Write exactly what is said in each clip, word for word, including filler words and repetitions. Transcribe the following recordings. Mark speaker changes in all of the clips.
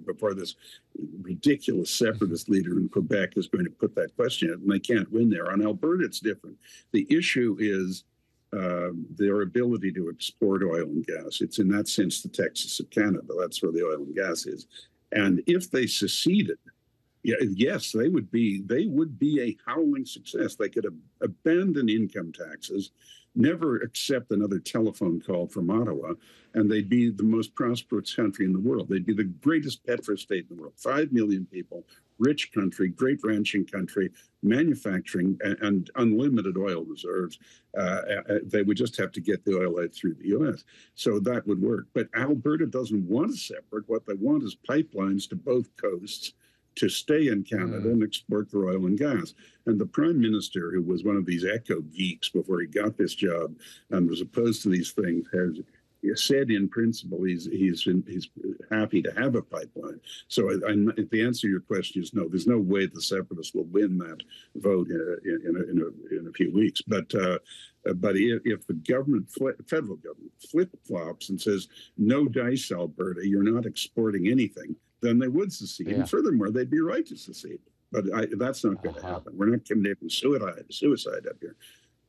Speaker 1: before this ridiculous separatist leader in Quebec is going to put that question out, and they can't win there. On Alberta, it's different. The issue is uh, their ability to export oil and gas. It's in that sense the Texas of Canada. That's where the oil and gas is. And if they seceded, yeah, yes, they would be they would be a howling success. They could ab- abandon income taxes, never accept another telephone call from Ottawa, and they'd be the most prosperous country in the world. They'd be the greatest petro state in the world. Five million people, rich country, great ranching country, manufacturing, and, and unlimited oil reserves. Uh, they would just have to get the oil out through the U S. So that would work. But Alberta doesn't want to separate. What they want is pipelines to both coasts to stay in Canada mm. and export their oil and gas. And the Prime Minister, who was one of these eco geeks before he got this job and was opposed to these things, has said in principle he's he's he's happy to have a pipeline. So I, I, the answer to your question is no. There's no way the separatists will win that vote in a, in a, in a, in a few weeks. But uh, but if, if the government, federal government, flip flops and says no dice, Alberta, you're not exporting anything, then they would secede. Yeah. And furthermore, they'd be right to secede. But I, that's not going to uh-huh. happen. We're not committing suicide, suicide up here.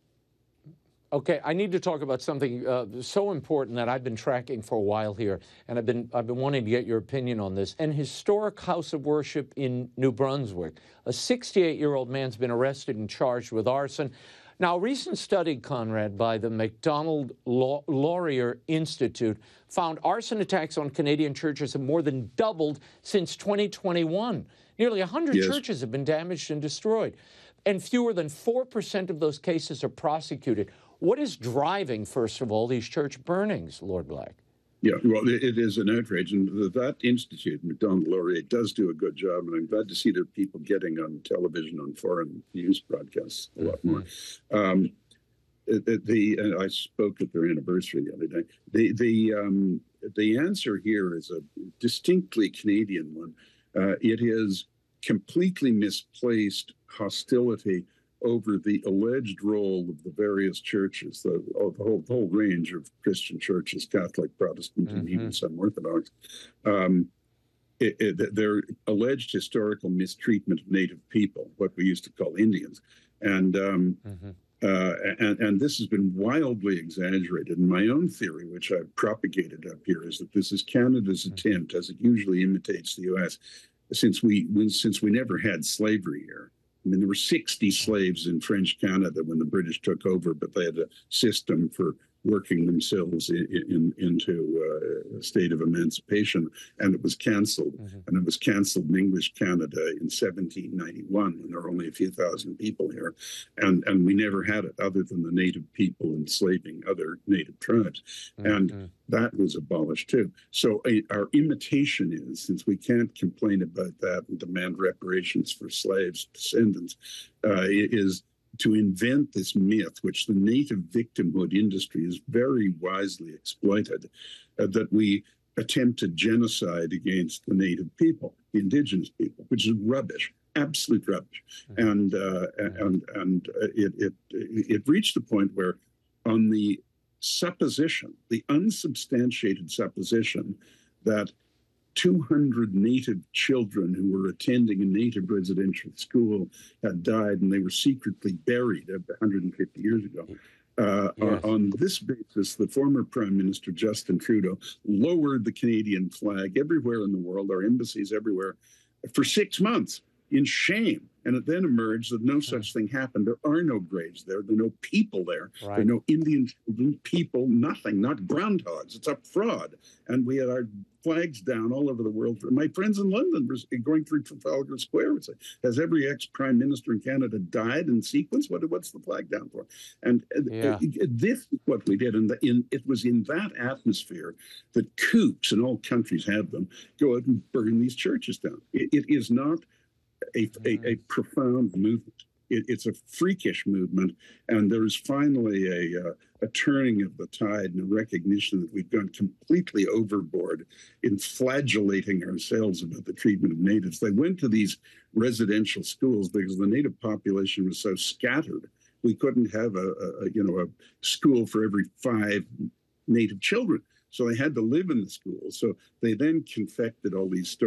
Speaker 2: Okay, I need to talk about something uh, so important that I've been tracking for a while here, and I've been I've been wanting to get your opinion on this. An historic house of worship in New Brunswick. A sixty-eight-year-old man's been arrested and charged with arson. Now, a recent study, Conrad, by the Macdonald Laurier Institute found arson attacks on Canadian churches have more than doubled since twenty twenty-one. Nearly one hundred yes. churches have been damaged and destroyed, and fewer than four percent of those cases are prosecuted. What is driving, first of all, these church burnings, Lord Black?
Speaker 1: Yeah, well, it, it is an outrage. And that institute, Macdonald Laurier, does do a good job. And I'm glad to see there are people getting on television, on foreign news broadcasts a lot more. Um, the, the uh, I spoke at their anniversary the other day. The, the, um, the answer here is a distinctly Canadian one. Uh, it is completely misplaced hostility over the alleged role of the various churches, the, oh, the, whole, the whole range of Christian churches, Catholic, Protestant, mm-hmm. and even some Orthodox, um, it, it, their alleged historical mistreatment of Native people, what we used to call Indians. And, um, mm-hmm. uh, and, and this has been wildly exaggerated. And my own theory, which I've propagated up here, is that this is Canada's mm-hmm. attempt, as it usually imitates the U S, since we, when, since we never had slavery here. I mean, there were sixty slaves in French Canada when the British took over, but they had a system for working themselves in, in, into uh, a state of emancipation, and it was canceled. Mm-hmm. And it was canceled in English Canada in seventeen ninety-one, when there were only a few thousand people here. And, and we never had it other than the native people enslaving other native tribes. Mm-hmm. And that was abolished too. So uh, our imitation is, since we can't complain about that and demand reparations for slaves' descendants, uh, is to invent this myth, which the native victimhood industry has very wisely exploited, uh, that we attempted genocide against the native people, the indigenous people, which is rubbish, absolute rubbish. Mm-hmm. And uh, mm-hmm. and and it, it it reached the point where, on the supposition, the unsubstantiated supposition that two hundred native children who were attending a native residential school had died, and they were secretly buried one hundred fifty years ago. Uh, yes. On this basis, the former Prime Minister, Justin Trudeau, lowered the Canadian flag everywhere in the world, our embassies everywhere, for six months in shame. And it then emerged that no such thing happened. There are no graves there. There are no people there. Right. There are no Indian children, people, nothing, not groundhogs. It's a fraud. And we had our flags down all over the world. My friends in London were going through Trafalgar Square and say, has every ex-prime minister in Canada died in sequence? What, what's the flag down for? And yeah. this is what we did. And the, in, it was in that atmosphere that kooks, and all countries have them, go out and burn these churches down. It, it is not A, a, a profound movement. It, it's a freakish movement, and there is finally a, uh, a turning of the tide and a recognition that we've gone completely overboard in flagellating ourselves about the treatment of natives. They went to these residential schools because the native population was so scattered. We couldn't have a, a you know a school for every five native children, so they had to live in the schools. So they then confected all these stories.